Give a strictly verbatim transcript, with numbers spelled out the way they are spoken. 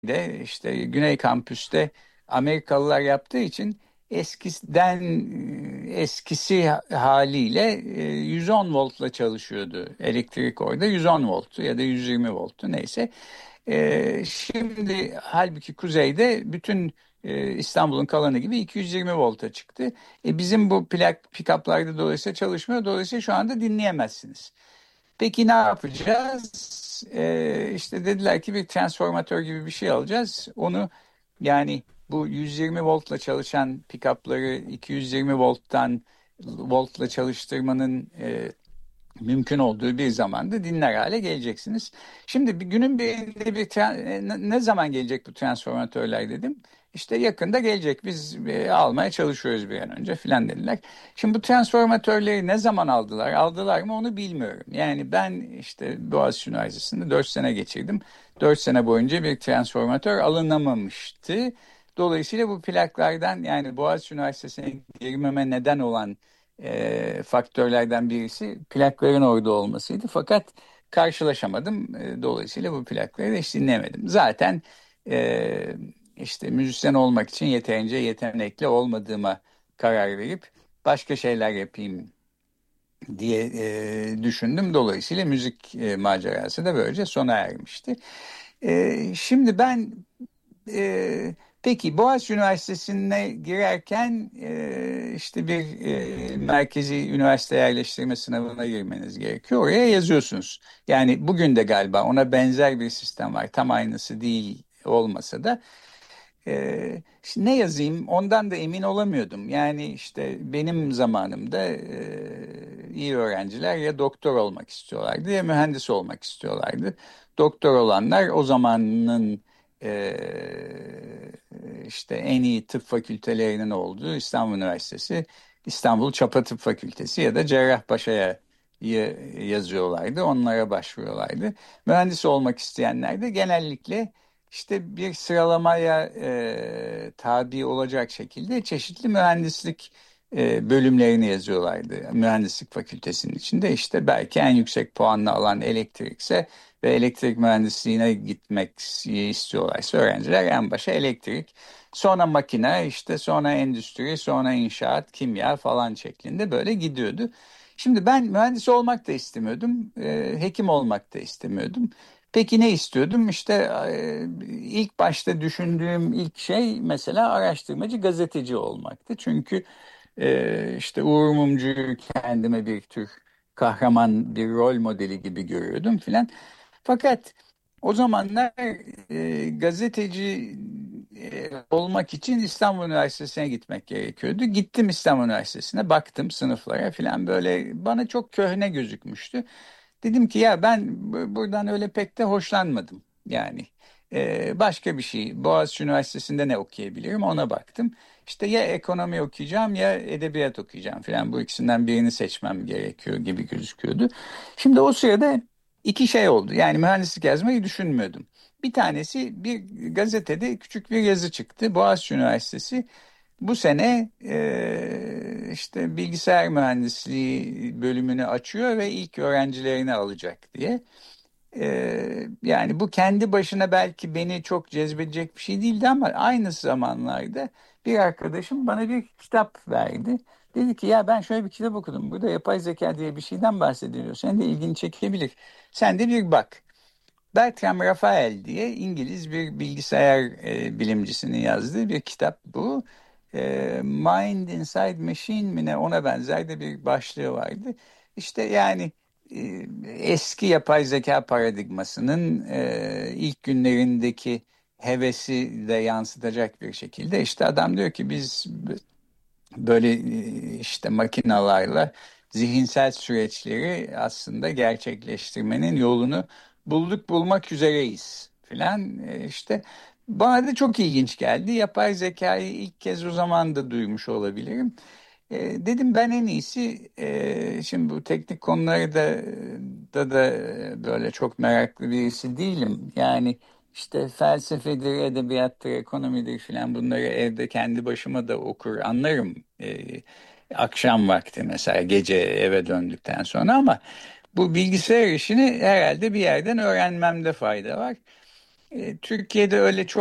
de işte Güney Kampüs'te Amerikalılar yaptığı için eskiden eskisi haliyle e, yüz on voltla çalışıyordu. Elektrik orada yüz on volttu ya da yüz yirmi volttu neyse. E, şimdi halbuki kuzeyde bütün e, İstanbul'un kalanı gibi iki yüz yirmi volta çıktı. E, bizim bu plak pick-up'larda dolayısıyla çalışmıyor. Dolayısıyla şu anda dinleyemezsiniz. Peki ne yapacağız? Ee, işte dediler ki bir transformatör gibi bir şey alacağız. Onu yani bu yüz yirmi voltla çalışan pick-up'ları iki yüz yirmi volttan voltla çalıştırmanın e, mümkün olduğu bir zamanda dinler hale geleceksiniz. Şimdi bir günün birinde bir tra- ne ne zaman gelecek bu transformatörler dedim. İşte yakında gelecek. Biz e, almaya çalışıyoruz bir an önce filan dediler. Şimdi bu transformatörleri ne zaman aldılar? Aldılar mı onu bilmiyorum. Yani ben işte Boğaziçi Üniversitesi'nde dört sene geçirdim. Dört sene boyunca bir transformatör alınamamıştı. Dolayısıyla bu plaklardan yani Boğaziçi Üniversitesi'ne girmeme neden olan e, faktörlerden birisi plakların orada olmasıydı. Fakat karşılaşamadım. E, dolayısıyla bu plakları da hiç dinlemedim. Zaten e, işte müzisyen olmak için yeterince yetenekli olmadığıma karar verip başka şeyler yapayım diye e, düşündüm. Dolayısıyla müzik e, macerası da böylece sona ermişti. E, şimdi ben e, peki Boğaziçi Üniversitesi'ne girerken e, işte bir e, merkezi üniversite yerleştirme sınavına girmeniz gerekiyor. Oraya yazıyorsunuz. Yani bugün de galiba ona benzer bir sistem var. Tam aynısı değil olmasa da. Ee, işte ne yazayım ondan da emin olamıyordum. Yani işte benim zamanımda e, iyi öğrenciler ya doktor olmak istiyorlardı ya mühendis olmak istiyorlardı. Doktor olanlar o zamanın e, işte en iyi tıp fakültelerinin olduğu İstanbul Üniversitesi, İstanbul Çapa Tıp Fakültesi ya da Cerrahpaşa'ya y- yazıyorlardı. Onlara başvuruyorlardı. Mühendis olmak isteyenler de genellikle işte bir sıralamaya e, tabi olacak şekilde çeşitli mühendislik e, bölümlerini yazıyorlardı. Mühendislik fakültesinin içinde işte belki en yüksek puanlı alan elektrikse ve elektrik mühendisliğine gitmek istiyorlarsa öğrenciler en başa elektrik, sonra makine, işte sonra endüstri, sonra inşaat, kimya falan şeklinde böyle gidiyordu. Şimdi ben mühendis olmak da istemiyordum, e, hekim olmak da istemiyordum. Peki ne istiyordum? İşte e, ilk başta düşündüğüm ilk şey mesela araştırmacı gazeteci olmaktı. Çünkü e, işte Uğur Mumcu'yu kendime bir tür kahraman bir rol modeli gibi görüyordum filan. Fakat o zamanlar e, gazeteci e, olmak için İstanbul Üniversitesi'ne gitmek gerekiyordu. Gittim İstanbul Üniversitesi'ne, baktım sınıflara filan böyle bana çok köhne gözükmüştü. Dedim ki ya ben bu- buradan öyle pek de hoşlanmadım. Yani e, başka bir şey. Boğaziçi Üniversitesi'nde ne okuyabilirim ona baktım. İşte ya ekonomi okuyacağım ya edebiyat okuyacağım falan. Bu ikisinden birini seçmem gerekiyor gibi gözüküyordu. Şimdi o sırada iki şey oldu. Yani mühendislik yazmayı düşünmüyordum. Bir tanesi bir gazetede küçük bir yazı çıktı. Boğaziçi Üniversitesi bu sene e, işte bilgisayar mühendisliği bölümünü açıyor ve ilk öğrencilerini alacak diye. E, yani bu kendi başına belki beni çok cezbedecek bir şey değildi ama aynı zamanlarda bir arkadaşım bana bir kitap verdi. Dedi ki ya ben şöyle bir kitap okudum. Burada yapay zeka diye bir şeyden bahsediliyor. Sen de ilgini çekebilir. Sen de bir bak. Bertram Rafael diye İngiliz bir bilgisayar e, bilimcisinin yazdığı bir kitap bu. E, Mind Inside Machine mi ne ona benzer de bir başlığı vardı. İşte yani e, eski yapay zeka paradigmasının e, ilk günlerindeki hevesi de yansıtacak bir şekilde işte adam diyor ki biz böyle e, işte makinalarla zihinsel süreçleri aslında gerçekleştirmenin yolunu bulduk bulmak üzereyiz filan. E, işte bana da çok ilginç geldi. Yapay zekayı ilk kez o zaman da duymuş olabilirim. E, dedim ben en iyisi e, şimdi bu teknik konuları da da da böyle çok meraklı birisi değilim. Yani işte felsefedir, edebiyattır, ekonomidir filan bunları evde kendi başıma da okur anlarım. E, akşam vakti mesela gece eve döndükten sonra ama bu bilgisayar işini herhalde bir yerden öğrenmemde fayda var. E, Türkiye'de öyle çok